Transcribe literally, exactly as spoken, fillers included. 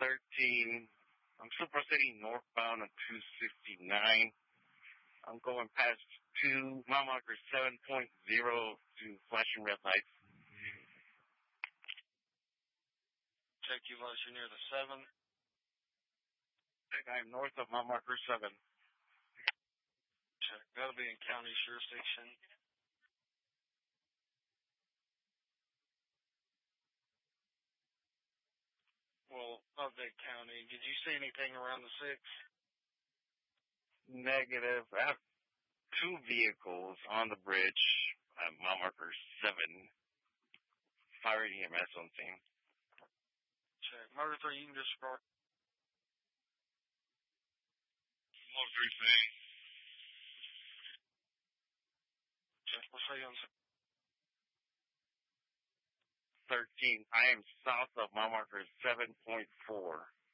thirteen. I'm still proceeding northbound on two sixty-nine. I'm going past two, mile marker seven point zero to flashing red lights. Check you lost, you're near the seven. Check, I'm north of mile marker seven. Check, that'll be in county jurisdiction. Well, update county. Did you see anything around the six? Negative. I have two vehicles on the bridge at mile marker seven. Fire E M S on scene. Check. Motor three, you can just start. Motor three, say. Check. We'll see you on thirteen. I am south of mile marker seven point four.